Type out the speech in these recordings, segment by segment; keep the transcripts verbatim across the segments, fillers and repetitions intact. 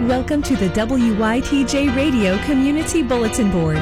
Welcome to the W Y T J Radio Community Bulletin Board.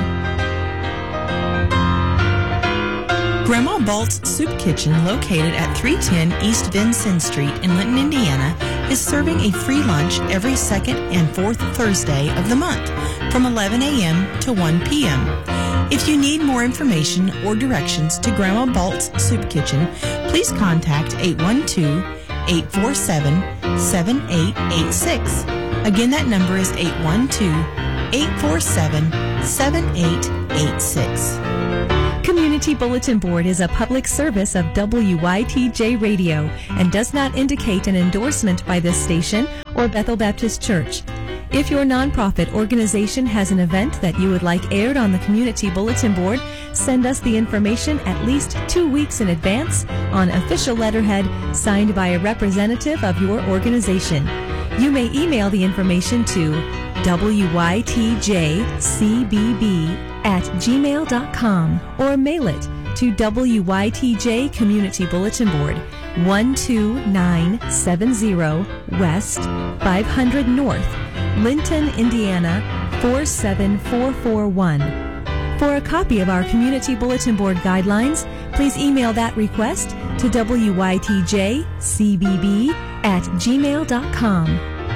Grandma Balt's Soup Kitchen, located at three ten East Vincennes Street in Linton, Indiana, is serving a free lunch every second and fourth Thursday of the month from eleven a.m. to one p.m. If you need more information or directions to Grandma Balt's Soup Kitchen, please contact eight one two, eight four seven, seven eight eight six. Again, that number is eight one two, eight four seven, seven eight eight six. Community Bulletin Board is a public service of W Y T J Radio and does not indicate an endorsement by this station or Bethel Baptist Church. If your nonprofit organization has an event that you would like aired on the Community Bulletin Board, send us the information at least two weeks in advance on official letterhead signed by a representative of your organization. You may email the information to W Y T J C B B at gmail dot com or mail it to W Y T J Community Bulletin Board, one two nine seven zero West five hundred North, Linton, Indiana four seven four four one. For a copy of our Community Bulletin Board guidelines, please email that request to W Y T J C B B at gmail dot com.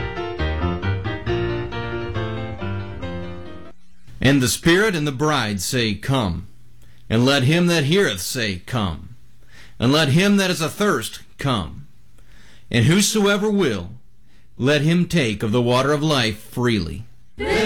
And the Spirit and the bride say, Come. And let him that heareth say, Come. And let him that is athirst come. And whosoever will, let him take of the water of life freely.